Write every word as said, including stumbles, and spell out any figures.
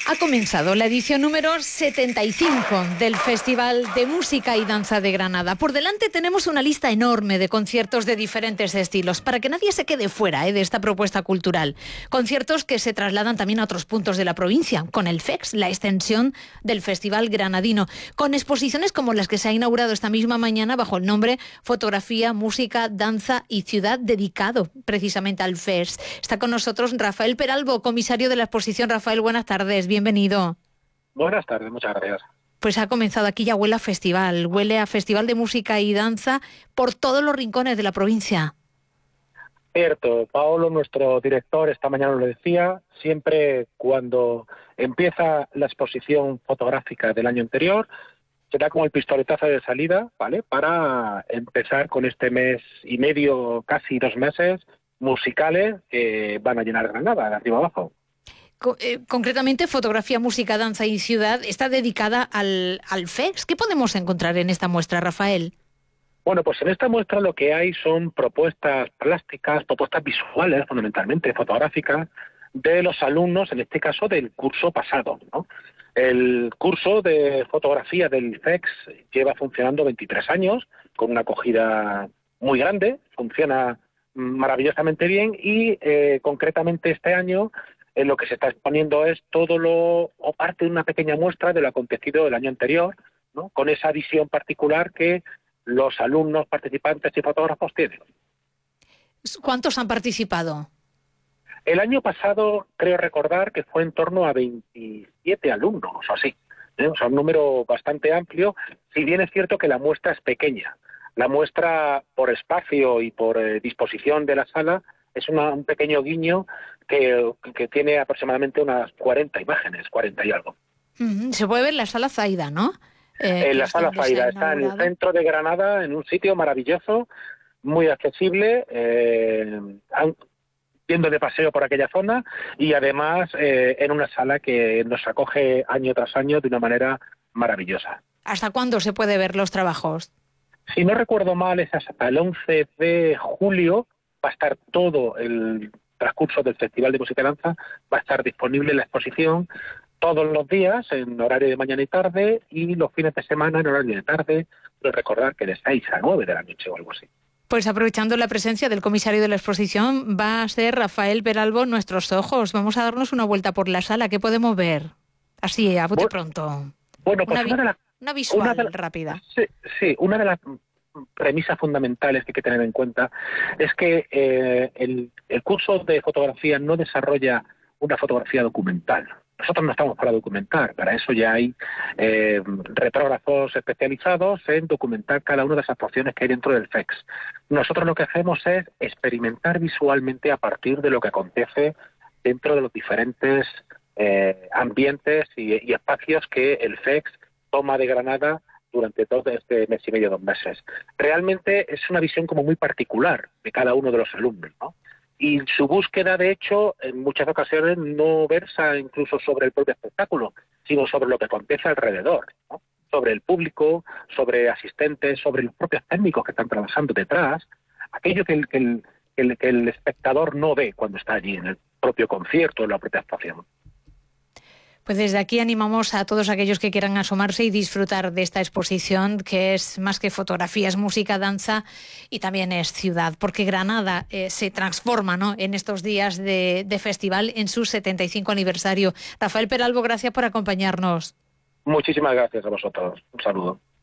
Ha comenzado la edición número setenta y cinco del Festival de Música y Danza de Granada. Por delante tenemos una lista enorme de conciertos de diferentes estilos, para que nadie se quede fuera eh, de esta propuesta cultural. Conciertos que se trasladan también a otros puntos de la provincia, con el F E X, la extensión del Festival Granadino, con exposiciones como las que se ha inaugurado esta misma mañana bajo el nombre Fotografía, Música, Danza y Ciudad, dedicado precisamente al F E S. Está con nosotros Rafael Peralbo, comisario de la exposición. Rafael, buenas tardes. Bienvenido. Buenas tardes, muchas gracias. Pues ha comenzado aquí, ya huele a festival, huele a festival de música y danza por todos los rincones de la provincia. Cierto, Paolo, nuestro director, esta mañana lo decía, siempre cuando empieza la exposición fotográfica del año anterior, será como el pistoletazo de salida, ¿vale? Para empezar con este mes y medio, casi dos meses, musicales que van a llenar Granada, de arriba abajo. Concretamente, Fotografía, Música, Danza y Ciudad está dedicada al, al F E X. ¿Qué podemos encontrar en esta muestra, Rafael? Bueno, pues en esta muestra lo que hay son propuestas plásticas, propuestas visuales, fundamentalmente fotográficas, de los alumnos, en este caso del curso pasado, ¿no? El curso de fotografía del F E X lleva funcionando veintitrés años, con una acogida muy grande, funciona maravillosamente bien y eh, concretamente este año en lo que se está exponiendo es todo lo, o parte de una pequeña muestra de lo acontecido el año anterior, ¿no? Con esa visión particular que los alumnos, participantes y fotógrafos tienen. ¿Cuántos han participado? El año pasado, creo recordar que fue en torno a veintisiete alumnos, o así, ¿eh? O sea, un número bastante amplio, si bien es cierto que la muestra es pequeña. La muestra, por espacio y por eh, disposición de la sala, es una, un pequeño guiño que, que tiene aproximadamente unas cuarenta imágenes, cuarenta y algo. Uh-huh. Se puede ver en la sala Zaida, ¿no? Eh, en la sala Zaida, está en el centro de Granada, en un sitio maravilloso, muy accesible, eh, yendo de paseo por aquella zona y además eh, en una sala que nos acoge año tras año de una manera maravillosa. ¿Hasta cuándo se puede ver los trabajos? Si no recuerdo mal, es hasta el once de julio, va a estar todo el transcurso del Festival de Música y Danza, va a estar disponible la exposición todos los días en horario de mañana y tarde y los fines de semana en horario de tarde, pero recordar que de seis a nueve de la noche o algo así. Pues aprovechando la presencia del comisario de la exposición, va a ser Rafael Peralbo nuestros ojos. Vamos a darnos una vuelta por la sala. ¿Qué podemos ver? Así, a bote bueno, pronto. Bueno, pues una, una, de las, una visual una de la, rápida. Sí, sí, una de las premisas fundamentales que hay que tener en cuenta es que eh, el, el curso de fotografía no desarrolla una fotografía documental. Nosotros no estamos para documentar, para eso ya hay eh, retrógrafos especializados en documentar cada una de esas porciones que hay dentro del F E X. Nosotros lo que hacemos es experimentar visualmente a partir de lo que acontece dentro de los diferentes eh, ambientes y, y espacios que el F E X toma de Granada durante todo este mes y medio, dos meses. Realmente es una visión como muy particular de cada uno de los alumnos, ¿no? Y su búsqueda, de hecho, en muchas ocasiones no versa incluso sobre el propio espectáculo, sino sobre lo que acontece alrededor, ¿no? Sobre el público, sobre asistentes, sobre los propios técnicos que están trabajando detrás, aquello que el, que el, que el, que el espectador no ve cuando está allí en el propio concierto, en la propia actuación. Pues desde aquí animamos a todos aquellos que quieran asomarse y disfrutar de esta exposición, que es más que fotografías, música, danza y también es ciudad, porque Granada eh, se transforma, ¿no?, en estos días de, de festival en su setenta y cinco aniversario. Rafael Peralbo, gracias por acompañarnos. Muchísimas gracias a vosotros. Un saludo.